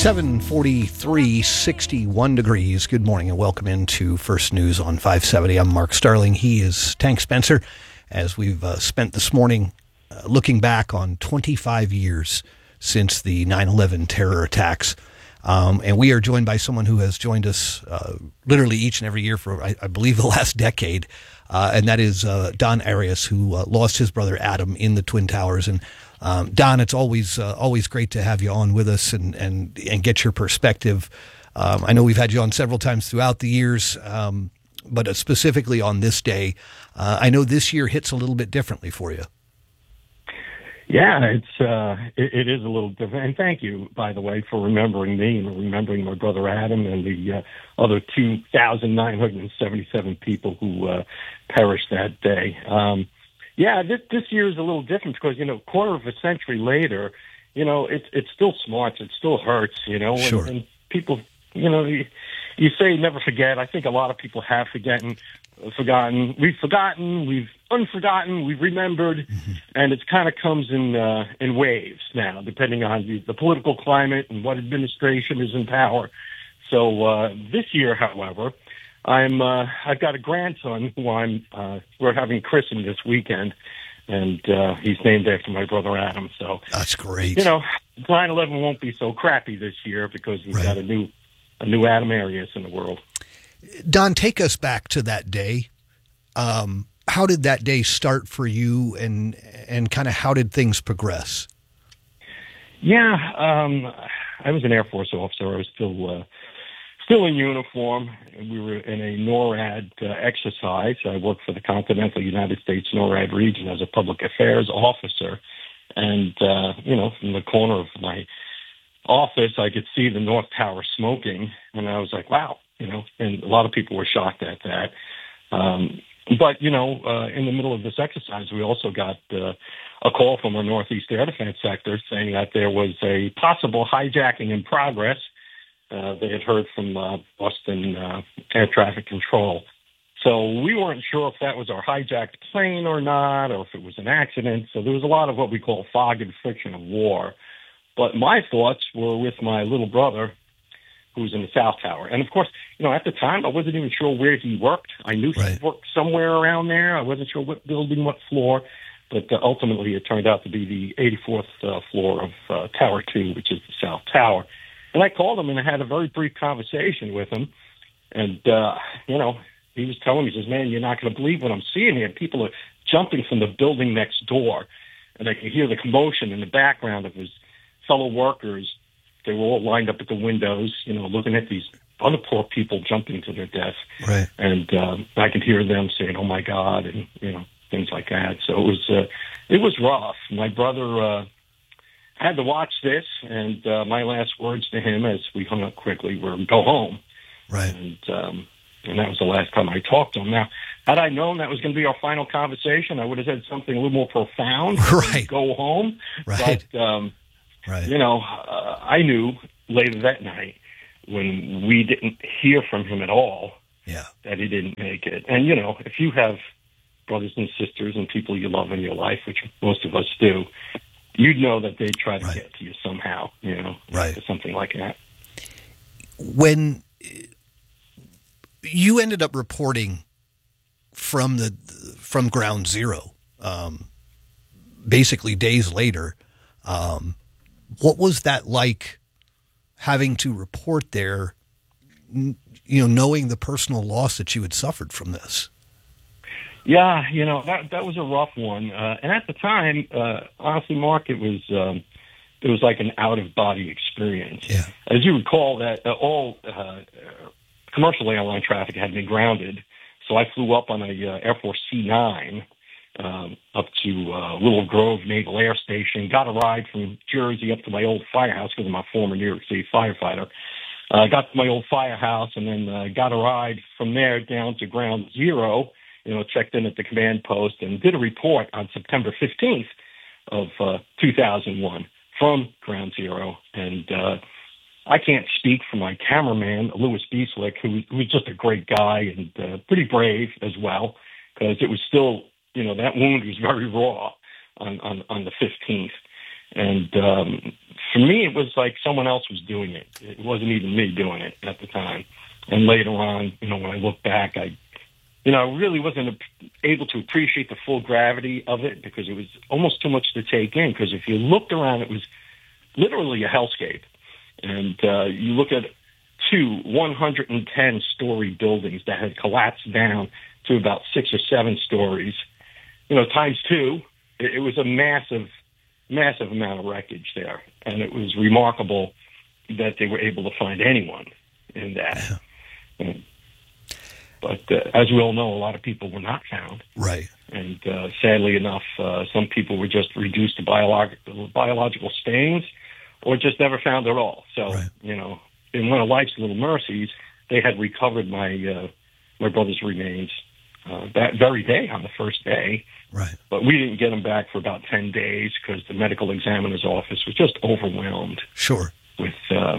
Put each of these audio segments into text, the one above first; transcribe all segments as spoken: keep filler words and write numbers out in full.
seven forty-three, sixty-one degrees. Good morning and welcome into First News on five seventy. I'm Mark Starling. He is Tank Spencer. As we've uh, spent this morning uh, looking back on twenty-five years since the nine eleven terror attacks. Um, and we are joined by someone who has joined us uh, literally each and every year for, I, I believe, the last decade. Uh, and that is uh, Don Arias, who uh, lost his brother Adam in the Twin Towers. And um, Don, it's always uh, always great to have you on with us and and, and get your perspective. Um, I know we've had you on several times throughout the years, um, but specifically on this day, uh, I know this year hits a little bit differently for you. Yeah, it's uh, it, it is a little different. And thank you, by the way, for remembering me and remembering my brother Adam and the uh, other two thousand nine hundred seventy-seven people who uh, perished that day. Um, yeah, this, this year is a little different because, you know, quarter of a century later, you know, it, it still smarts. It still hurts, you know. And, sure. and people, you know, you, you say never forget. I think a lot of people have forgotten. Forgotten. We've forgotten. We've unforgotten. We've remembered, mm-hmm. and it kind of comes in uh, in waves now, depending on the, the political climate and what administration is in power. So uh, this year, however, I'm uh, I've got a grandson who I'm uh, we're having christened this weekend, and uh, he's named after my brother Adam. So that's great. You know, nine eleven won't be so crappy this year because we've right. got a new a new Adam Arias in the world. Don, take us back to that day. Um, how did that day start for you, and and kind of how did things progress? Yeah, um, I was an Air Force officer. I was still uh, still in uniform. We were in a NORAD uh, exercise. I worked for the continental United States NORAD region as a public affairs officer. And, uh, you know, from the corner of my office, I could see the North Tower smoking. And I was like, wow. You know, and a lot of people were shocked at that. Um, but, you know, uh, in the middle of this exercise, we also got uh, a call from our Northeast Air Defense Sector saying that there was a possible hijacking in progress. Uh, they had heard from uh, Boston uh, Air Traffic Control. So we weren't sure if that was our hijacked plane or not, or if it was an accident. So there was a lot of what we call fog and friction of war. But my thoughts were with my little brother, who was in the South Tower. And, of course, you know, at the time, I wasn't even sure where he worked. I knew right. he worked somewhere around there. I wasn't sure what building, what floor. But uh, ultimately, it turned out to be the eighty-fourth uh, floor of uh, Tower two, which is the South Tower. And I called him, and I had a very brief conversation with him. And, uh, you know, he was telling me, he says, man, you're not going to believe what I'm seeing here. People are jumping from the building next door. And I could hear the commotion in the background of his fellow workers. They were all lined up at the windows, you know, looking at these other poor people jumping to their death. Right. And um, I could hear them saying, oh, my God, and, you know, things like that. So it was uh, it was rough. My brother uh, had to watch this, and uh, my last words to him as we hung up quickly were, go home. Right. And, um, and that was the last time I talked to him. Now, had I known that was going to be our final conversation, I would have said something a little more profound. Right. Go home. Right. But, um, Right. You know, uh, I knew later that night when we didn't hear from him at all yeah. that he didn't make it. And, you know, if you have brothers and sisters and people you love in your life, which most of us do, you'd know that they'd try to right. get to you somehow, you know, right. something like that. When you ended up reporting from the from Ground Zero, um, basically days later, um, what was that like having to report there, you know, knowing the personal loss that you had suffered from this? Yeah, you know, that that was a rough one. Uh, and at the time, uh, honestly, Mark, it was um, it was like an out-of-body experience. Yeah. As you recall, that uh, all uh, commercial airline traffic had been grounded, so I flew up on a uh, Air Force C nine Um, up to uh, Willow Grove Naval Air Station, got a ride from Jersey up to my old firehouse because I'm a former New York City firefighter. Uh, got to my old firehouse and then uh, got a ride from there down to Ground Zero, you know, checked in at the command post and did a report on September fifteenth of uh, two thousand one from Ground Zero. And uh, I can't speak for my cameraman, Louis Beeslick, who, who was just a great guy and uh, pretty brave as well, because it was still, you know, that wound was very raw on, on, on the fifteenth. And um, for me, it was like someone else was doing it. It wasn't even me doing it at the time. And later on, you know, when I look back, I, you know, I really wasn't able to appreciate the full gravity of it because it was almost too much to take in. Because if you looked around, it was literally a hellscape. And uh, you look at two one hundred ten story buildings that had collapsed down to about six or seven stories, you know, times two, it, it was a massive, massive amount of wreckage there. And it was remarkable that they were able to find anyone in that. And, but uh, as we all know, a lot of people were not found. Right. And uh, sadly enough, uh, some people were just reduced to biological, biological stains or just never found at all. So, right. you know, in one of life's little mercies, they had recovered my uh, my brother's remains uh, that very day, on the first day. Right. But we didn't get them back for about ten days because the medical examiner's office was just overwhelmed. Sure. With uh,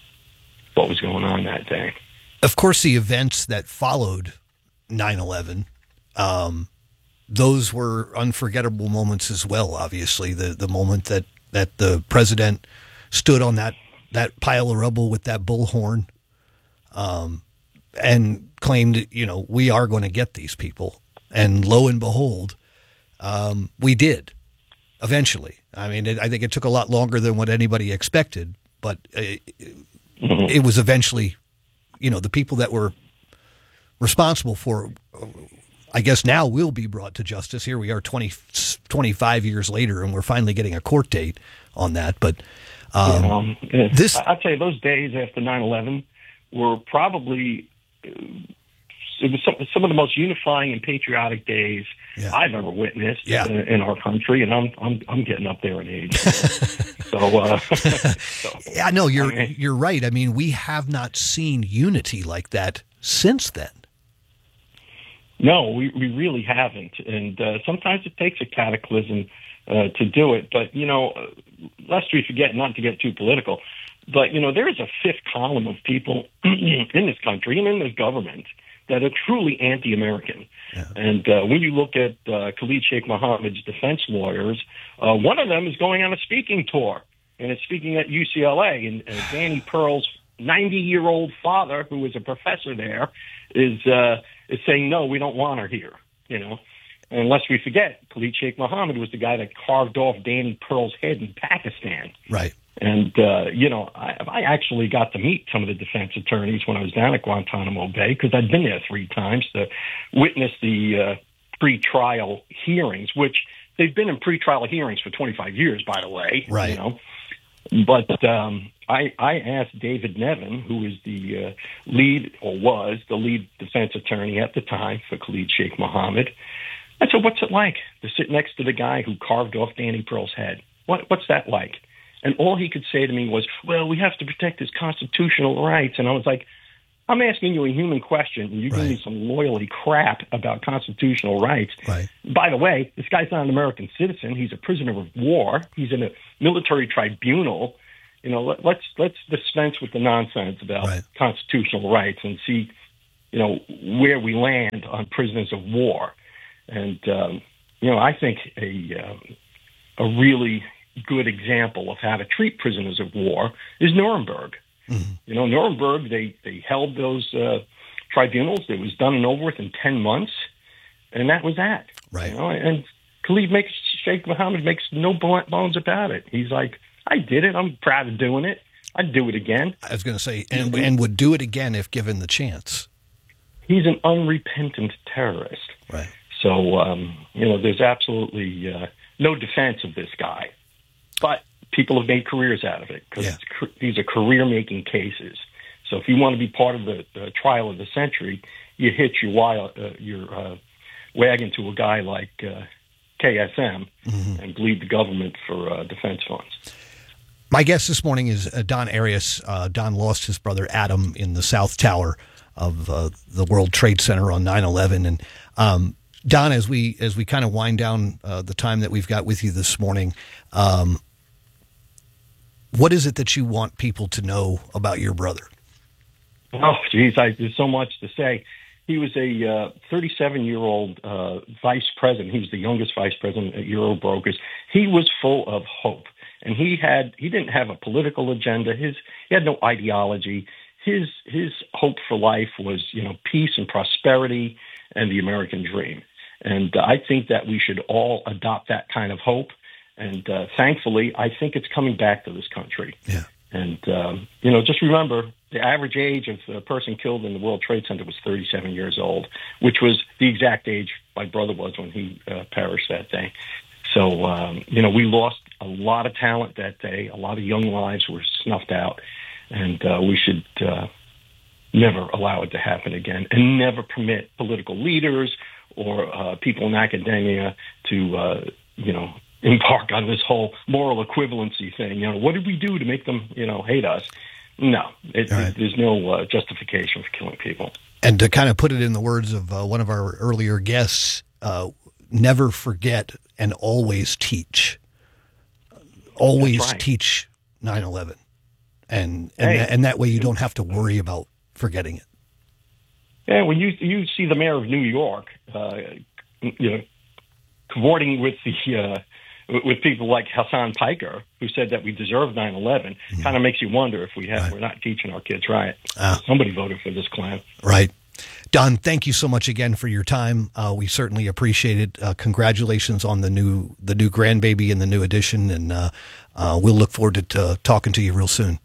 what was going on that day. Of course, the events that followed nine eleven, um, those were unforgettable moments as well, obviously. The the moment that, that the president stood on that, that pile of rubble with that bullhorn um, and claimed, you know, we are going to get these people. And lo and behold, um, we did eventually. I mean, it, I think it took a lot longer than what anybody expected, but it, it was eventually, you know, the people that were responsible for, I guess now will be brought to justice. Here we are twenty, twenty-five years later, and we're finally getting a court date on that. But um, yeah, um, yeah. this, I'd say those days after nine eleven were probably, uh, it was some, some of the most unifying and patriotic days yeah. I've ever witnessed yeah. in, in our country, and I'm I'm I'm getting up there in age. so, uh, so, yeah, no, you're I mean, you're right. I mean, we have not seen unity like that since then. No, we, we really haven't. And uh, sometimes it takes a cataclysm uh, to do it. But, you know, uh, lest we forget, not to get too political, but, you know, there is a fifth column of people in this country and in this government that are truly anti-American. Yeah. And uh, when you look at uh, Khalid Sheikh Mohammed's defense lawyers, uh, one of them is going on a speaking tour, and it's speaking at U C L A. And uh, Danny Pearl's ninety-year-old father, who is a professor there, is uh, is saying, no, we don't want her here, you know. And lest we forget, Khalid Sheikh Mohammed was the guy that carved off Danny Pearl's head in Pakistan. Right. And, uh, you know, I, I actually got to meet some of the defense attorneys when I was down at Guantanamo Bay, because I'd been there three times to witness the uh, pre-trial hearings, which they've been in pre-trial hearings for twenty-five years, by the way. Right. You know. But um, I, I asked David Nevin, who is the uh, lead, or was the lead defense attorney at the time for Khalid Sheikh Mohammed, I said, what's it like to sit next to the guy who carved off Danny Pearl's head? What, what's that like? And all he could say to me was, well, we have to protect his constitutional rights. And I was like, I'm asking you a human question, and you right. give me some loyalty crap about constitutional rights. Right. By the way, this guy's not an American citizen. He's a prisoner of war. He's in a military tribunal. You know, let, let's let's dispense with the nonsense about right. constitutional rights and see, you know, where we land on prisoners of war. And um, you know, I think a um, a really good example of how to treat prisoners of war is Nuremberg. Mm-hmm. You know, Nuremberg, they, they held those uh, tribunals. It was done and over with in ten months, and that was that. Right. You know, and Khalid makes, Sheikh Mohammed makes no bones about it. He's like, I did it. I'm proud of doing it. I'd do it again. I was going to say, and, and would do it again if given the chance. He's an unrepentant terrorist. Right. So, um, you know, there's absolutely uh, no defense of this guy. But people have made careers out of it because yeah. these are career-making cases. So if you want to be part of the, the trial of the century, you hitch your, wild, uh, your uh, wagon to a guy like uh, K S M mm-hmm. and bleed the government for uh, defense funds. My guest this morning is uh, Don Arias. Uh, Don lost his brother Adam in the South Tower of uh, the World Trade Center on nine eleven. And um, Don, as we as we kind of wind down uh, the time that we've got with you this morning, um, what is it that you want people to know about your brother? Oh, geez, I, there's so much to say. He was a uh, thirty-seven-year-old uh, vice president. He was the youngest vice president at Euro Brokers. He was full of hope. And he had he didn't have a political agenda. His he had no ideology. His his hope for life was, you know, peace and prosperity and the American dream. And uh, I think that we should all adopt that kind of hope. And uh, thankfully, I think it's coming back to this country. Yeah. And, um, you know, just remember, the average age of the person killed in the World Trade Center was thirty-seven years old, which was the exact age my brother was when he uh, perished that day. So, um, you know, we lost a lot of talent that day. A lot of young lives were snuffed out. And uh, we should uh, never allow it to happen again, and never permit political leaders or uh, people in academia to, uh, you know, embark on this whole moral equivalency thing. You know, what did we do to make them, you know, hate us? No, it, right. it, there's no uh, justification for killing people. And to kind of put it in the words of uh, one of our earlier guests, uh, never forget and always teach. Always right. teach nine eleven. And and, hey. that, and that way you don't have to worry about forgetting it. Yeah, when you you see the mayor of New York, uh, you know, cavorting with the uh, with people like Hassan Piker, who said that we deserve nine eleven, mm-hmm. kind of makes you wonder if we have right. we're not teaching our kids right. Uh, Somebody voted for this clown. Right. Don, thank you so much again for your time. Uh, we certainly appreciate it. Uh, congratulations on the new the new grandbaby and the new addition, and uh, uh, we'll look forward to t- talking to you real soon.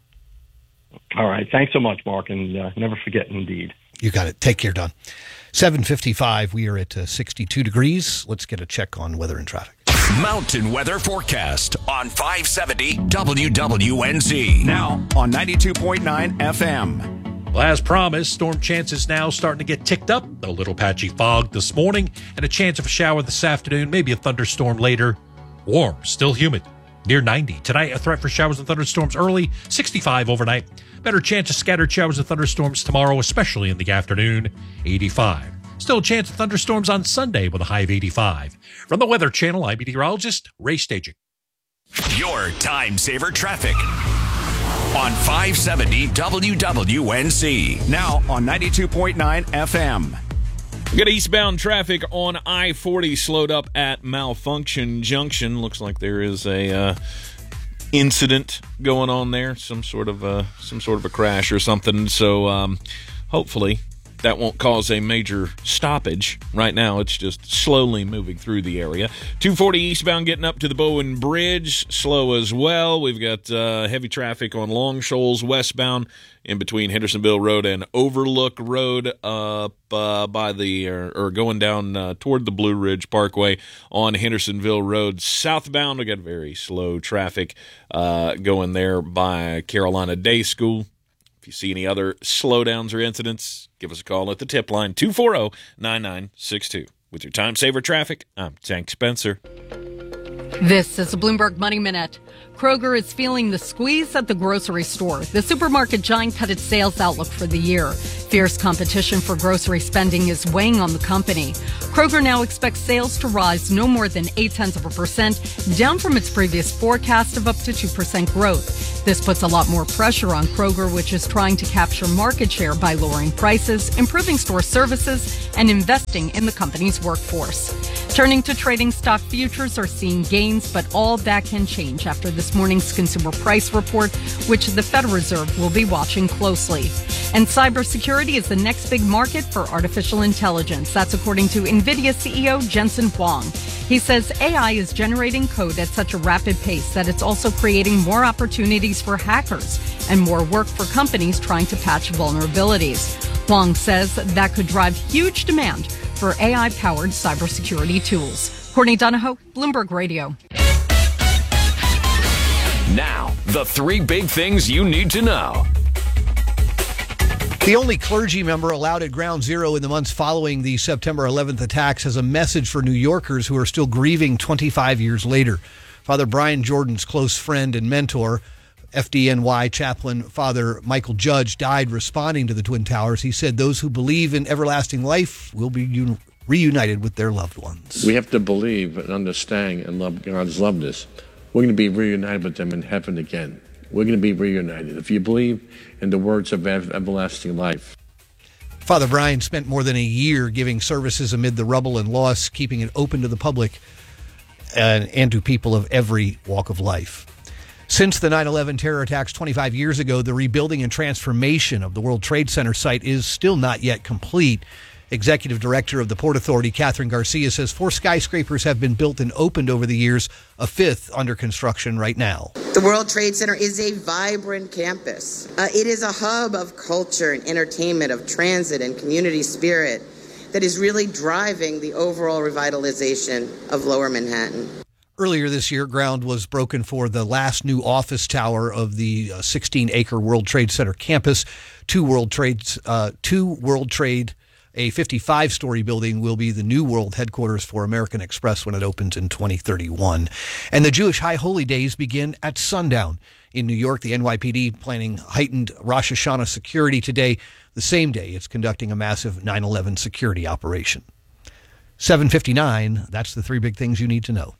All right. Thanks so much, Mark, and uh, never forget, indeed. You got it. Take care, Don. seven fifty-five. We are at uh, sixty-two degrees. Let's get a check on weather and traffic. Mountain Weather Forecast on five seventy W W N Z. Now on ninety-two point nine F M. Well, as promised, storm chances now starting to get ticked up. A little patchy fog this morning and a chance of a shower this afternoon, maybe a thunderstorm later. Warm, still humid, near ninety. Tonight, a threat for showers and thunderstorms early, sixty-five overnight. Better chance of scattered showers and thunderstorms tomorrow, especially in the afternoon, eighty-five. Still a chance of thunderstorms on Sunday with a high of eighty-five. From the Weather Channel, I'm meteorologist Ray Staging. Your time saver traffic on five seventy W W N Z. Now on ninety-two point nine F M. We got eastbound traffic on I forty slowed up at Malfunction Junction. Looks like there is a uh, incident going on there, some sort of a, some sort of a crash or something. So um, hopefully that won't cause a major stoppage. Right now, it's just slowly moving through the area. two forty eastbound getting up to the Bowen Bridge, slow as well. We've got uh, heavy traffic on Long Shoals westbound in between Hendersonville Road and Overlook Road up uh, by the, or, or going down uh, toward the Blue Ridge Parkway on Hendersonville Road. Southbound, we got very slow traffic uh, going there by Carolina Day School. If you see any other slowdowns or incidents, give us a call at the tip line, two four zero, nine nine six two. With your time saver traffic, I'm Tank Spencer. This is a Bloomberg Money Minute. Kroger is feeling the squeeze at the grocery store. The supermarket giant cut its sales outlook for the year. Fierce competition for grocery spending is weighing on the company. Kroger now expects sales to rise no more than eight tenths of a percent, down from its previous forecast of up to two percent growth. This puts a lot more pressure on Kroger, which is trying to capture market share by lowering prices, improving store services, and investing in the company's workforce. Turning to trading, stock futures are seeing gains, but all that can change after this morning's consumer price report, which the Federal Reserve will be watching closely. And cybersecurity is the next big market for artificial intelligence. That's according to NVIDIA C E O Jensen Huang. He says A I is generating code at such a rapid pace that it's also creating more opportunities for hackers and more work for companies trying to patch vulnerabilities. Huang says that could drive huge demand for A I-powered cybersecurity tools. Courtney Donahoe, Bloomberg Radio. Now, the three big things you need to know. The only clergy member allowed at Ground Zero in the months following the September eleventh attacks has a message for New Yorkers who are still grieving twenty-five years later. Father Brian Jordan's close friend and mentor, F D N Y chaplain Father Michael Judge, died responding to the Twin Towers. He said those who believe in everlasting life will be un- reunited with their loved ones. We have to believe and understand and love God's loved us. We're going to be reunited with them in heaven again. We're going to be reunited if you believe in the words of everlasting life. Father Brian spent more than a year giving services amid the rubble and loss, keeping it open to the public and, and to people of every walk of life. Since the nine eleven terror attacks twenty-five years ago, the rebuilding and transformation of the World Trade Center site is still not yet complete. Executive Director of the Port Authority, Catherine Garcia, says four skyscrapers have been built and opened over the years, a fifth under construction right now. The World Trade Center is a vibrant campus. Uh, it is a hub of culture and entertainment, of transit and community spirit that is really driving the overall revitalization of Lower Manhattan. Earlier this year, ground was broken for the last new office tower of the sixteen-acre World Trade Center campus. Two World Trades, uh, two World Trade, a fifty-five-story building will be the new world headquarters for American Express when it opens in twenty thirty-one. And the Jewish High Holy Days begin at sundown. In New York, the N Y P D planning heightened Rosh Hashanah security today, the same day it's conducting a massive nine eleven security operation. seven fifty-nine, that's the three big things you need to know.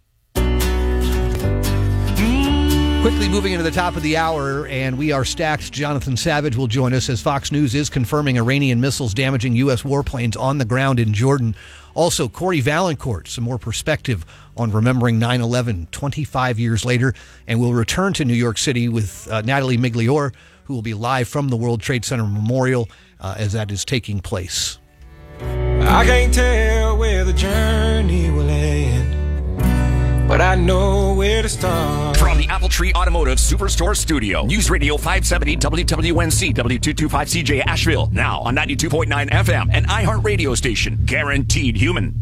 Quickly moving into the top of the hour, and we are stacked. Jonathan Savage will join us as Fox News is confirming Iranian missiles damaging U S warplanes on the ground in Jordan. Also, Corey Valancourt, some more perspective on remembering nine eleven twenty-five years later. And we'll return to New York City with uh, Natalie Migliore, who will be live from the World Trade Center Memorial uh, as that is taking place. I can't tell where the journey will end, but I know where to start. From the Apple Tree Automotive Superstore Studio, News Radio five seventy W W N C W two twenty-five C J Asheville, now on ninety-two point nine F M, an iHeart radio station, guaranteed human.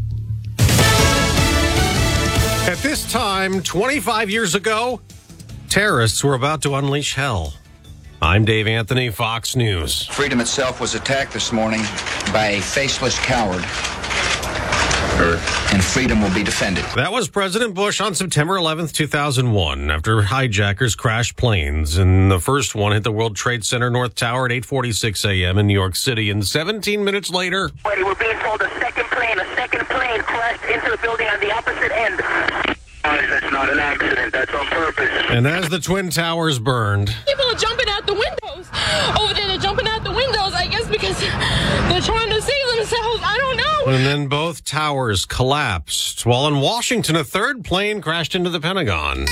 At this time, twenty-five years ago, terrorists were about to unleash hell. I'm Dave Anthony, Fox News. Freedom itself was attacked this morning by a faceless coward. And freedom will be defended. That was President Bush on September eleventh, two thousand one, after hijackers crashed planes. And the first one hit the World Trade Center North Tower at eight forty-six a.m. in New York City. And seventeen minutes later... We're being told a second plane, a second plane crashed into the building on the opposite end. That's not an accident. That's on purpose. And as the Twin Towers burned... People are jumping out the windows. Over there, they're jumping out the windows, I guess, because they're trying to save themselves. I don't know. And then both towers collapsed. While in Washington, a third plane crashed into the Pentagon.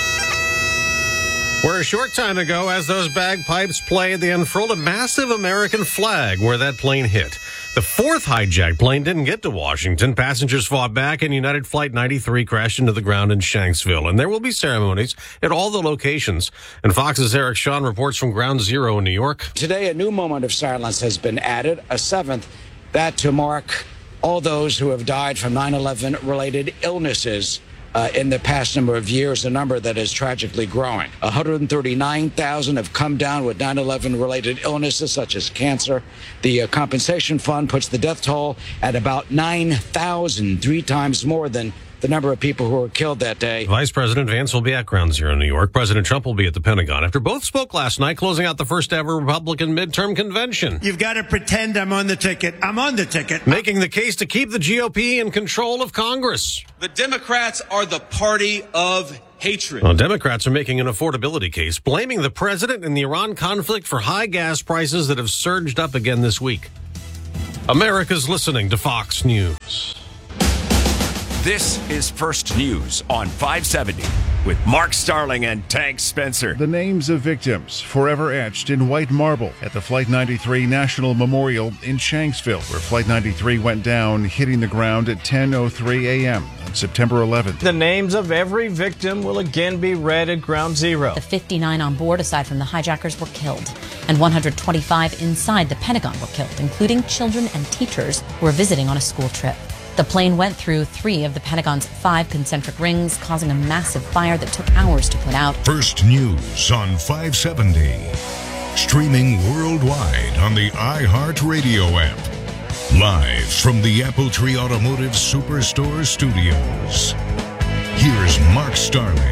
Where a short time ago, as those bagpipes played, they unfurled a massive American flag where that plane hit. The fourth hijacked plane didn't get to Washington. Passengers fought back, and United Flight ninety-three crashed into the ground in Shanksville. And there will be ceremonies at all the locations. And Fox's Eric Shawn reports from Ground Zero in New York. Today, a new moment of silence has been added, a seventh, that to mark all those who have died from nine eleven related illnesses uh, in the past number of years, a number that is tragically growing. one hundred thirty-nine thousand have come down with nine eleven related illnesses such as cancer. The uh, compensation fund puts the death toll at about nine thousand, three times more than the number of people who were killed that day. Vice President Vance will be at Ground Zero in New York. President Trump will be at the Pentagon after both spoke last night, closing out the first ever Republican midterm convention. You've got to pretend I'm on the ticket. I'm on the ticket. Making the case to keep the G O P in control of Congress. The Democrats are the party of hatred. Well, Democrats are making an affordability case, blaming the president and the Iran conflict for high gas prices that have surged up again this week. America's listening to Fox News. This is First News on five seventy with Mark Starling and Tank Spencer. The names of victims forever etched in white marble at the Flight ninety-three National Memorial in Shanksville, where Flight ninety-three went down, hitting the ground at ten oh three a.m. on September eleventh. The names of every victim will again be read at Ground Zero. The fifty-nine on board, aside from the hijackers, were killed, and one hundred twenty-five inside the Pentagon were killed, including children and teachers who were visiting on a school trip. The plane went through three of the Pentagon's five concentric rings, causing a massive fire that took hours to put out. First News on five seventy. Streaming worldwide on the iHeart Radio app. Live from the Apple Tree Automotive Superstore Studios. Here's Mark Starling.